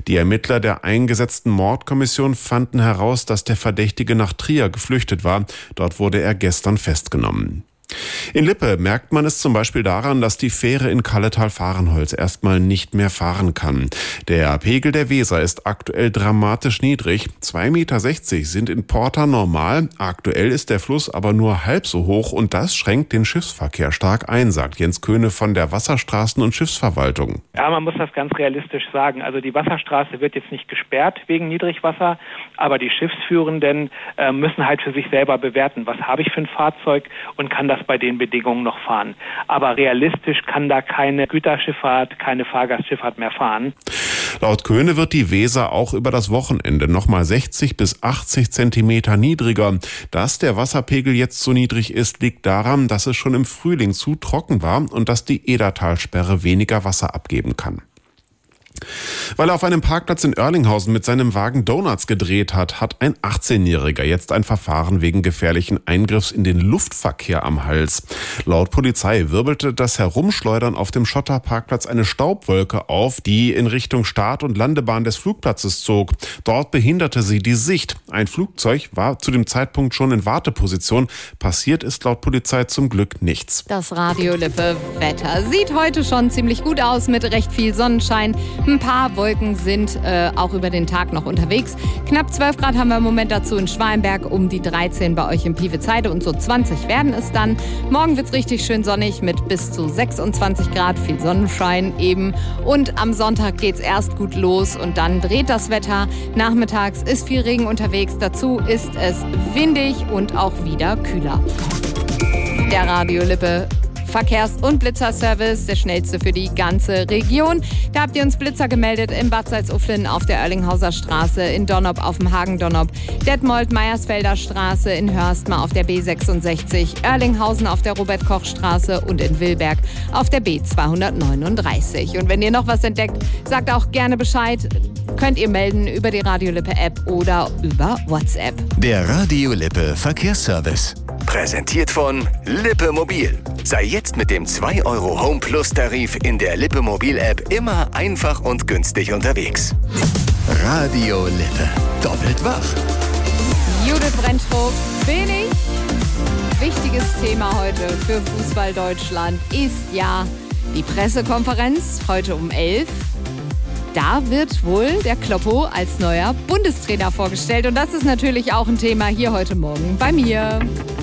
Die Ermittler der eingesetzten Mordkommission fanden heraus, dass der Verdächtige nach Trier geflüchtet war. Dort wurde er gestern festgenommen. In Lippe merkt man es zum Beispiel daran, dass die Fähre in Kalletal-Fahrenholz erstmal nicht mehr fahren kann. Der Pegel der Weser ist aktuell dramatisch niedrig. 2,60 Meter sind in Porta normal. Aktuell ist der Fluss aber nur halb so hoch und das schränkt den Schiffsverkehr stark ein, sagt Jens Köhne von der Wasserstraßen- und Schiffsverwaltung. Ja, man muss das ganz realistisch sagen. Also die Wasserstraße wird jetzt nicht gesperrt wegen Niedrigwasser, aber die Schiffsführenden müssen halt für sich selber bewerten, was habe ich für ein Fahrzeug und kann das bei den Bedingungen noch fahren. Aber realistisch kann da keine Güterschifffahrt, keine Fahrgastschifffahrt mehr fahren. Laut Köhne wird die Weser auch über das Wochenende nochmal 60 bis 80 Zentimeter niedriger. Dass der Wasserpegel jetzt so niedrig ist, liegt daran, dass es schon im Frühling zu trocken war und dass die Edertalsperre weniger Wasser abgeben kann. Weil er auf einem Parkplatz in Oerlinghausen mit seinem Wagen Donuts gedreht hat, hat ein 18-Jähriger jetzt ein Verfahren wegen gefährlichen Eingriffs in den Luftverkehr am Hals. Laut Polizei wirbelte das Herumschleudern auf dem Schotterparkplatz eine Staubwolke auf, die in Richtung Start- und Landebahn des Flugplatzes zog. Dort behinderte sie die Sicht. Ein Flugzeug war zu dem Zeitpunkt schon in Warteposition. Passiert ist laut Polizei zum Glück nichts. Das Radio Lippe Wetter sieht heute schon ziemlich gut aus mit recht viel Sonnenschein. Ein paar Wolken sind auch über den Tag noch unterwegs. Knapp 12 Grad haben wir im Moment dazu in Schwalenberg, um die 13 bei euch in Pievezeide und so 20 werden es dann. Morgen wird es richtig schön sonnig mit bis zu 26 Grad, viel Sonnenschein eben. Und am Sonntag geht's erst gut los und dann dreht das Wetter. Nachmittags ist viel Regen unterwegs, dazu ist es windig und auch wieder kühler. Der Radio Lippe Verkehrs- und Blitzerservice, der schnellste für die ganze Region. Da habt ihr uns Blitzer gemeldet in Bad Salzuflen auf der Oerlinghauser Straße, in Donnop auf dem Hagen-Donnop, Detmold-Meiersfelder Straße, in Hörstmar auf der B66, Oerlinghausen auf der Robert-Koch-Straße und in Wilberg auf der B239. Und wenn ihr noch was entdeckt, sagt auch gerne Bescheid. Könnt ihr melden über die Radio Lippe App oder über WhatsApp. Der Radio Lippe Verkehrsservice. Präsentiert von Lippe Mobil. Sei jetzt mit dem 2 € Home Plus Tarif in der Lippe Mobil App immer einfach und günstig unterwegs. Radio Lippe. Doppelt wach. Judith Brentrup bin ich. Wichtiges Thema heute für Fußball Deutschland ist ja die Pressekonferenz heute um 11. Da wird wohl der Kloppo als neuer Bundestrainer vorgestellt. Und das ist natürlich auch ein Thema hier heute Morgen bei mir.